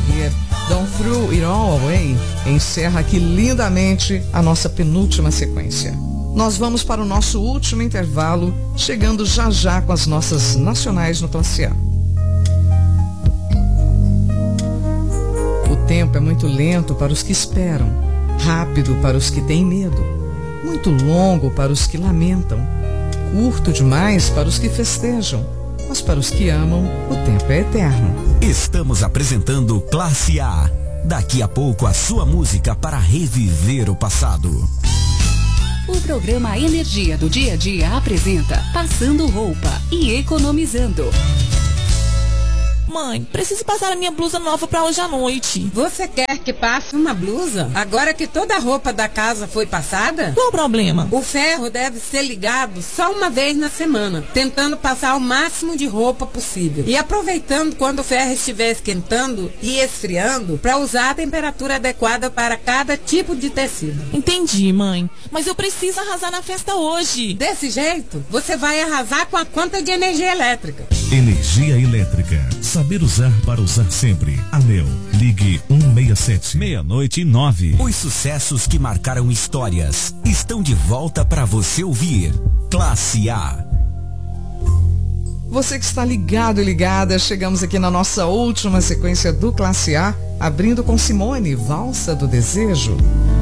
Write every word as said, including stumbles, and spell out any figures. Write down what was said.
seguir, Don't Throw It All Away encerra aqui lindamente a nossa penúltima sequência. Nós vamos para o nosso último intervalo, chegando já já com as nossas nacionais no Classe A. O tempo é muito lento para os que esperam, rápido para os que têm medo, muito longo para os que lamentam, curto demais para os que festejam, mas para os que amam, o tempo é eterno. Estamos apresentando Classe A. Daqui a pouco a sua música para reviver o passado. O programa Energia do Dia a Dia apresenta Passando Roupa e Economizando. Mãe, preciso passar a minha blusa nova pra hoje à noite. Você quer que passe uma blusa? Agora que toda a roupa da casa foi passada? Qual o problema? O ferro deve ser ligado só uma vez na semana, tentando passar o máximo de roupa possível. E aproveitando quando o ferro estiver esquentando e esfriando, para usar a temperatura adequada para cada tipo de tecido. Entendi, mãe. Mas eu preciso arrasar na festa hoje. Desse jeito, você vai arrasar com a conta de energia elétrica. Energia elétrica. Saber usar para usar sempre. Anel. Ligue um seis sete. Meia-noite e nove. Os sucessos que marcaram histórias estão de volta para você ouvir. Classe A. Você que está ligado e ligada, chegamos aqui na nossa última sequência do Classe A, abrindo com Simone, Valsa do Desejo.